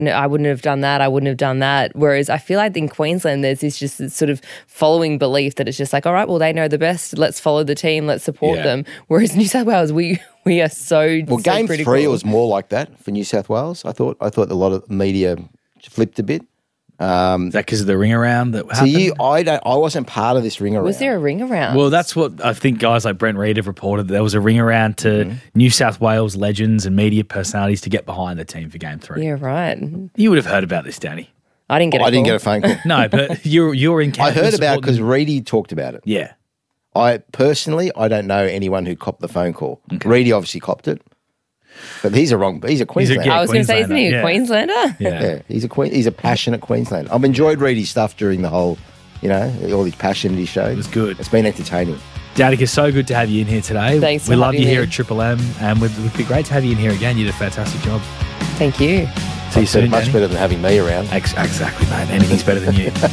no, I wouldn't have done that. I wouldn't have done that. Whereas I feel like in Queensland, there's this just this sort of following belief that it's just like, all right, well, they know the best. Let's follow the team. Let's support them. Whereas New South Wales, we are so well. Game critical. 3 was more like that for New South Wales. I thought a lot of media flipped a bit. Is that because of the ring around that happened? I wasn't part of this ring around. Was there a ring around? Well, that's what I think guys like Brent Reed have reported. That there was a ring around to New South Wales legends and media personalities to get behind the team for Game 3. Yeah, right. You would have heard about this, Danny. I didn't get a call. I didn't get a phone call. No, but you're in Canada. I heard about it because Reedy talked about it. Yeah. I don't know anyone who copped the phone call. Okay. Reedy obviously copped it. But he's a Queenslander. I was going to say, isn't he a Queenslander? Yeah, he's a passionate Queenslander. I've enjoyed Reedy's stuff during the whole, all these passion he showed. It was good. It's been entertaining. Danica, so good to have you in here today. Thanks for We love you having here me. at Triple M, and it would be great to have you in here again. You did a fantastic job. Thank you. See you soon, much Danny. better than having me around. Exactly, mate. Anything's better than you.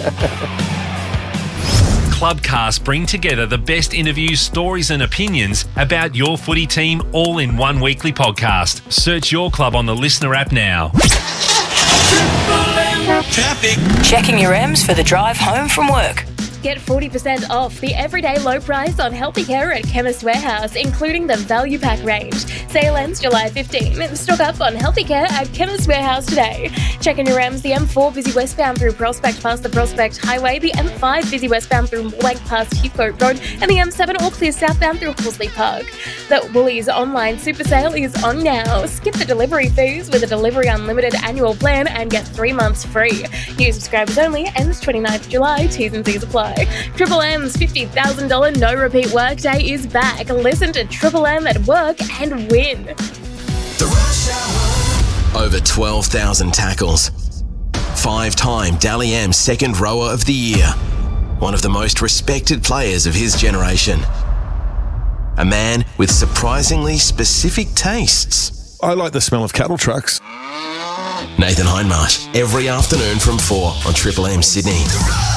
Clubcast bring together the best interviews, stories and opinions about your footy team all in one weekly podcast. Search your club on the Listener app now. Traffic. Checking your M's for the drive home from work. Get 40% off the everyday low price on healthy care at Chemist Warehouse, including the Value Pack range. Sale ends July 15. Stock up on healthy care at Chemist Warehouse today. Checking your M's, the M4 busy westbound through Prospect past the Prospect Highway, the M5 busy westbound through Moorebank past Heathcote Road, and the M7 all clear southbound through Horsley Park. The Woolies online super sale is on now. Skip the delivery fees with a Delivery Unlimited annual plan and get 3 months free. New subscribers only, ends 29th July, T's and C's apply. Triple M's $50,000 no repeat workday is back. Listen to Triple M at work and win. The Rush Hour. Over 12,000 tackles. 5-time Dally M second rower of the year. One of the most respected players of his generation. A man with surprisingly specific tastes. I like the smell of cattle trucks. Nathan Hindmarsh, every afternoon from 4 on Triple M Sydney.